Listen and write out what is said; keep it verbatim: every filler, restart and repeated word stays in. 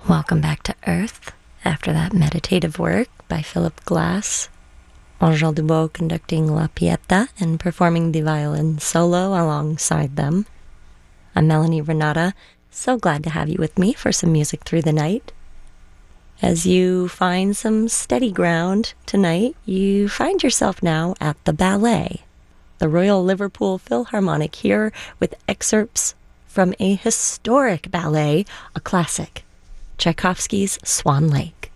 Welcome back to Earth after that meditative work by Philip Glass. Angèle Dubos conducting La Pieta and performing the violin solo alongside them. I'm Melanie Renata, so glad to have you with me for some music through the night. As you find some steady ground tonight, you find yourself now at the ballet, the Royal Liverpool Philharmonic, here with excerpts from a historic ballet, a classic, Tchaikovsky's Swan Lake.